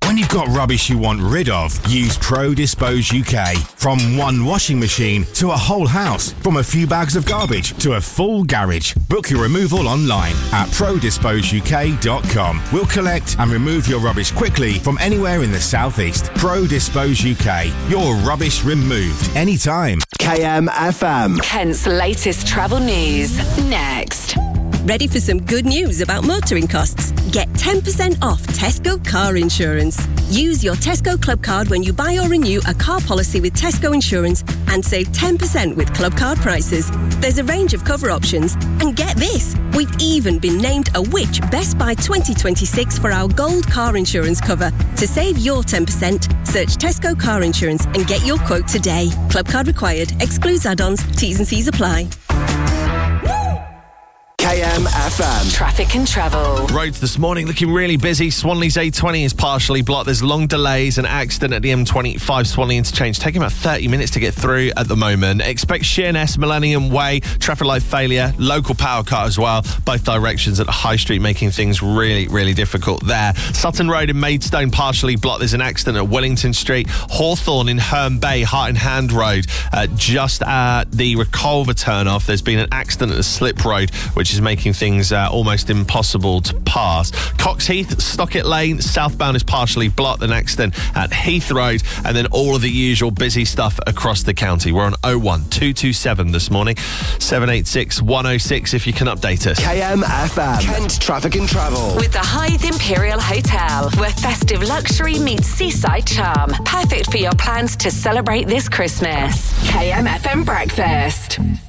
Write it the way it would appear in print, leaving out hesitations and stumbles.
When you've got rubbish you want rid of, use Pro Dispose UK. From one washing machine to a whole house, from a few bags of garbage to a full garage. Book your removal online at prodisposeuk.com. We'll collect and remove your rubbish quickly from anywhere in the southeast. Pro Dispose UK. Your rubbish removed anytime. KMFM. Kent's latest travel news. Next. Ready for some good news about motoring costs? Get 10% off Tesco car insurance. Use your Tesco Club card when you buy or renew a car policy with Tesco Insurance and save 10% with Club card prices. There's a range of cover options. And get this, we've even been named a Which Best Buy 2026 for our gold car insurance cover. To save your 10%, search Tesco car insurance and get your quote today. Club card required. Excludes add-ons. T's and C's apply. KMFM. Traffic and travel. Roads this morning looking really busy. Swanley's A20 is partially blocked. There's long delays. An accident at the M25 Swanley interchange taking about 30 minutes to get through at the moment. Expect Sheerness, Millennium Way, traffic light failure, local power cut as well. Both directions at the High Street making things really, really difficult there. Sutton Road in Maidstone partially blocked. There's an accident at Wellington Street. Hawthorne in Herne Bay, Heart and Hand Road. Just at the Reculver turn-off, there's been an accident at the Slip Road, which is making things almost impossible to pass. Cox Heath, Stockett Lane, southbound is partially blocked. An accident at Heath Road, and then all of the usual busy stuff across the county. We're on 01227 this morning. 786 106 if you can update us. KMFM. Kent Traffic and Travel. With the Hythe Imperial Hotel, where festive luxury meets seaside charm. Perfect for your plans to celebrate this Christmas. KMFM Breakfast.